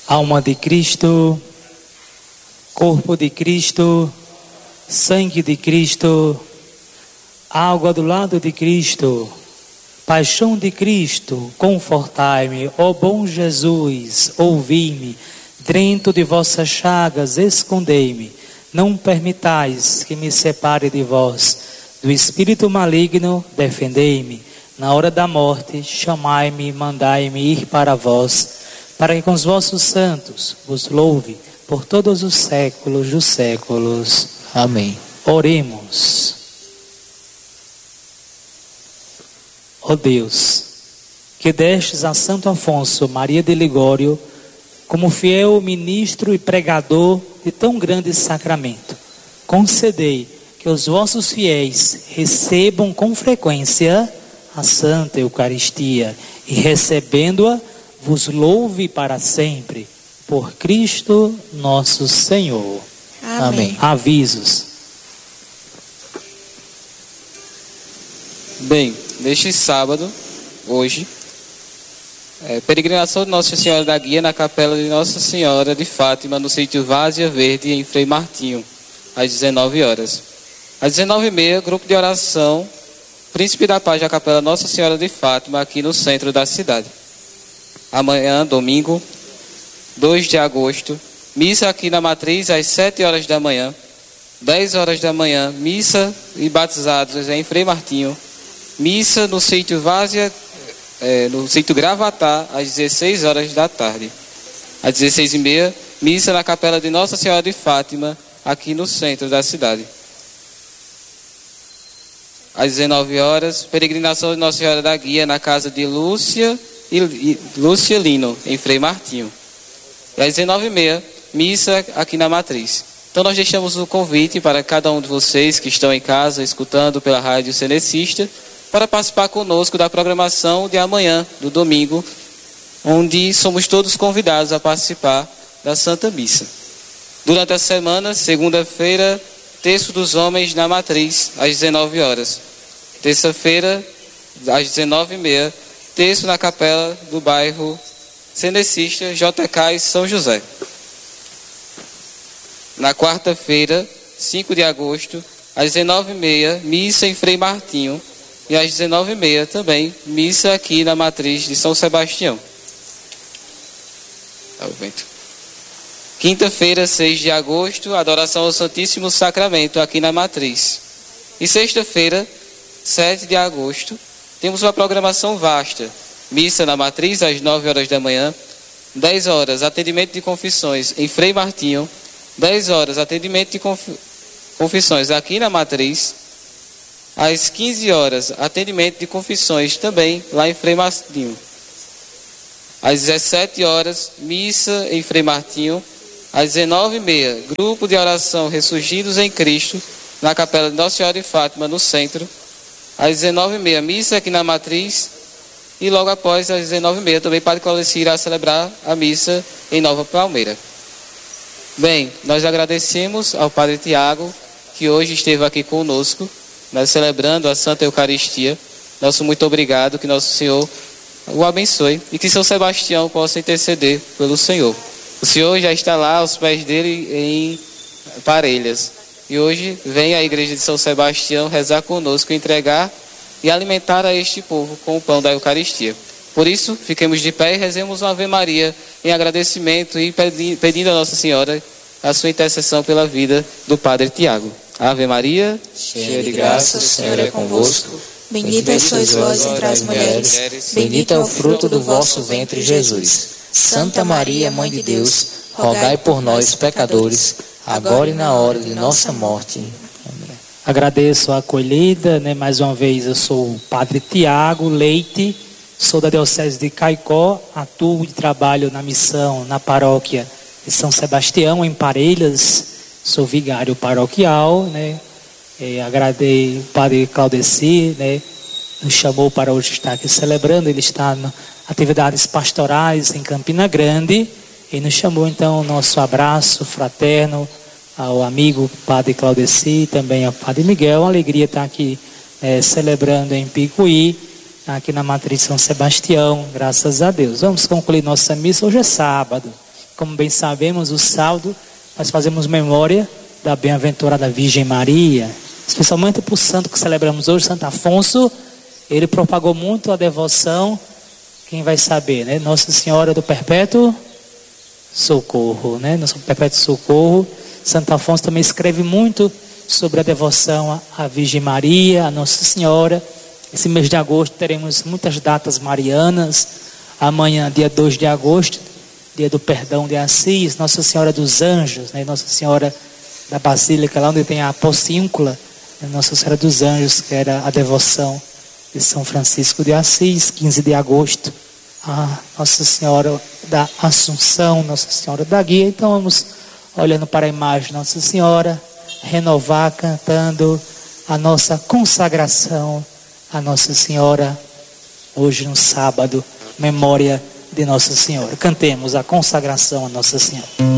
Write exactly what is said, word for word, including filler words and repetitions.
Alma de Cristo, corpo de Cristo, sangue de Cristo, água do lado de Cristo, paixão de Cristo, confortai-me, ó bom Jesus, ouvi-me, dentro de vossas chagas escondei-me, não permitais que me separe de vós, do espírito maligno defendei-me, na hora da morte chamai-me, mandai-me ir para vós, para que com os vossos santos vos louve por todos os séculos dos séculos. Amém. Oremos. Ó Deus, que destes a Santo Afonso Maria de Ligório como fiel ministro e pregador de tão grande sacramento, concedei que os vossos fiéis recebam com frequência a Santa Eucaristia e, recebendo-a, vos louve para sempre, por Cristo nosso Senhor. Amém. Avisos. Bem, neste sábado, hoje, é, peregrinação de Nossa Senhora da Guia na Capela de Nossa Senhora de Fátima, no sítio Várzea Verde, em Frei Martinho, às dezenove horas. Às dezenove e meia, grupo de oração, Príncipe da Paz da Capela Nossa Senhora de Fátima, aqui no centro da cidade. Amanhã, domingo, dois de agosto, missa aqui na Matriz às sete horas da manhã, dez horas da manhã, missa e batizados em Frei Martinho, missa no sítio Várzea, é, no sítio Gravatá, às dezesseis horas da tarde. Às dezesseis e meia, missa na Capela de Nossa Senhora de Fátima, aqui no centro da cidade. Às dezenove horas, peregrinação de Nossa Senhora da Guia na casa de Lúcia e, e Lúcia Lino, em Frei Martinho. E às dezenove e meia, missa aqui na Matriz. Então nós deixamos o convite para cada um de vocês que estão em casa, escutando pela rádio Cenecista, para participar conosco da programação de amanhã, do domingo, onde somos todos convidados a participar da Santa Missa. Durante a semana, segunda-feira, Terço dos Homens na Matriz, às dezenove horas. Terça-feira, às dezenove e meia, terço na capela do bairro Cenecista, J K e São José. Na quarta-feira, cinco de agosto, às dezenove e meia, missa em Frei Martinho. E às dezenove e meia também, missa aqui na Matriz de São Sebastião. Tá o vento. Quinta-feira, seis de agosto, adoração ao Santíssimo Sacramento aqui na Matriz. E sexta-feira, sete de agosto, temos uma programação vasta. Missa na Matriz às nove horas da manhã, dez horas, atendimento de confissões em Frei Martinho, dez horas, atendimento de conf... confissões aqui na Matriz, às quinze horas, atendimento de confissões também lá em Frei Martinho. Às dezessete horas, missa em Frei Martinho. Às dezenove e meia, grupo de oração Ressurgidos em Cristo, na Capela de Nossa Senhora de Fátima, no centro. Às dezenove e meia, missa aqui na Matriz. E logo após, às dezenove e meia, também Padre Claudecir irá celebrar a missa em Nova Palmeira. Bem, nós agradecemos ao Padre Tiago, que hoje esteve aqui conosco, nós celebrando a Santa Eucaristia. Nosso muito obrigado, que Nosso Senhor o abençoe e que São Sebastião possa interceder pelo Senhor. O Senhor já está lá aos pés dele em Parelhas. E hoje vem a igreja de São Sebastião rezar conosco, entregar e alimentar a este povo com o pão da Eucaristia. Por isso, fiquemos de pé e rezemos uma Ave Maria em agradecimento e pedindo a Nossa Senhora a sua intercessão pela vida do Padre Tiago. Ave Maria, cheia de graça, o Senhor é convosco. Bendita sois vós entre as mulheres, bendito é o fruto do vosso ventre, Jesus. Santa Maria, Mãe de Deus, rogai por nós, pecadores, agora e na hora de nossa morte. Amém. Agradeço a acolhida, né? Mais uma vez, eu sou o Padre Tiago Leite, sou da Diocese de Caicó, atuo e trabalho na missão, na paróquia de São Sebastião, em Parelhas, sou vigário paroquial, né? E agradeço o Padre Claudecir, né? Nos chamou para hoje estar aqui celebrando, ele está em atividades pastorais em Campina Grande, e nos chamou então o nosso abraço fraterno ao amigo Padre Claudecir, também ao Padre Miguel. Uma alegria estar aqui é, celebrando em Picuí, aqui na Matriz São Sebastião, graças a Deus. Vamos concluir nossa missa, hoje é sábado, como bem sabemos, o saldo, nós fazemos memória da bem-aventurada Virgem Maria, especialmente para o santo que celebramos hoje, Santo Afonso. Ele propagou muito a devoção, quem vai saber, né? Nossa Senhora do Perpétuo Socorro, né? Nosso Perpétuo Socorro. Santo Afonso também escreve muito sobre a devoção à Virgem Maria, a Nossa Senhora. Esse mês de agosto teremos muitas datas marianas. Amanhã, dia dois de agosto, dia do Perdão de Assis, Nossa Senhora dos Anjos, né? Nossa Senhora da Basílica, lá onde tem a Porcíncula, né? Nossa Senhora dos Anjos, que era a devoção de São Francisco de Assis. Quinze de agosto, a Nossa Senhora da Assunção, Nossa Senhora da Guia. Então vamos olhando para a imagem de Nossa Senhora, renovar cantando a nossa consagração a Nossa Senhora, hoje no sábado, memória de Nossa Senhora. Cantemos a consagração a Nossa Senhora.